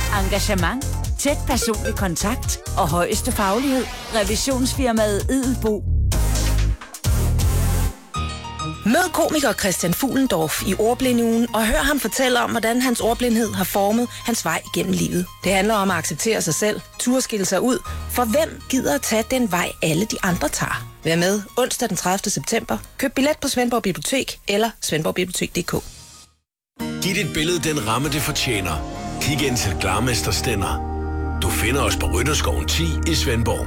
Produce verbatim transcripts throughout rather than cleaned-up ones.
Engagement, tæt personlig kontakt og højeste faglighed. Revisionsfirmaet Edelbo. Mød komiker Christian Fuhlendorf i Ordblindeugen og hør ham fortælle om, hvordan hans ordblindhed har formet hans vej gennem livet. Det handler om at acceptere sig selv, turde skille sig ud, for hvem gider at tage den vej, alle de andre tager? Vær med onsdag den tredivte september. Køb billet på Svendborg Bibliotek eller svendborgbibliotek punktum d k. Giv dit billede den ramme, det fortjener. Kig ind til Glarmester Stender. Du finder os på Rytterskoven ti i Svendborg.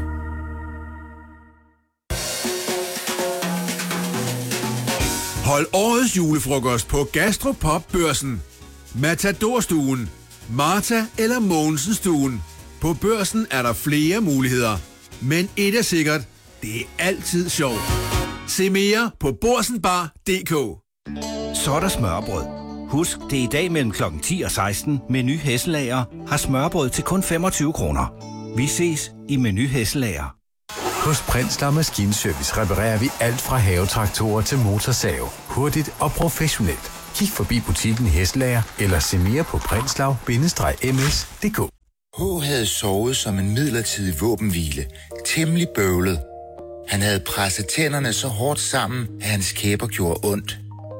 Hold årets julefrokost på Gastropop-børsen. Matador-stuen, Martha eller Mogensen-stuen. På Børsen er der flere muligheder. Men et er sikkert, det er altid sjovt. Se mere på borsenbar punktum d k. Så er der smørbrød. Husk, det er i dag mellem klokken ti og seksten. Meny Hesselager har smørbrød til kun femogtyve kroner. Vi ses i Meny Hesselager. Hos Prindslov Maskinservice reparerer vi alt fra havetraktorer til motorsave. Hurtigt og professionelt. Kig forbi butikken Hesselager eller se mere på prindslov bindestreg m s punktum d k. H havde sovet som en midlertidig våbenhvile. Temmelig bøvlet. Han havde presset tænderne så hårdt sammen, at hans kæber gjorde ondt.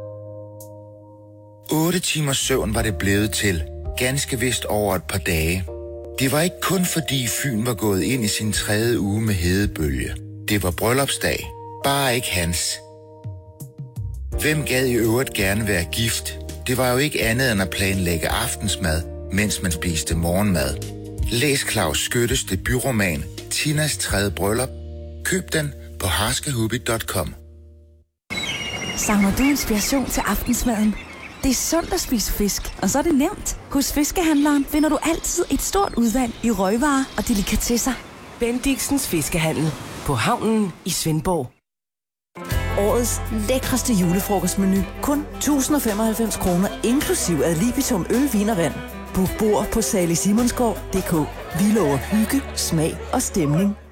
Otte timers søvn var det blevet til. Ganske vist over et par dage. Det var ikke kun fordi Fyn var gået ind i sin tredje uge med hedebølge. Det var bryllupsdag. Bare ikke hans. Hvem gad i øvrigt gerne være gift? Det var jo ikke andet end at planlægge aftensmad, mens man spiste morgenmad. Læs Claus Skyttes debutroman Tinas tredje bryllup. Køb den på harskehubby punktum com. Savner du inspiration til aftensmaden? Det er sundt at spise fisk, og så er det nemt. Hos Fiskehandleren finder du altid et stort udvalg i røgvarer og delikatesser. Bendixens Fiskehandel på havnen i Svendborg. Årets lækreste julefrokostmenu. Kun tusind og femoghalvfems kroner inklusiv ad libitum øl, vin og vand. Book bord på Salig Simonsgaard punktum d k. Vi lover hygge, smag og stemning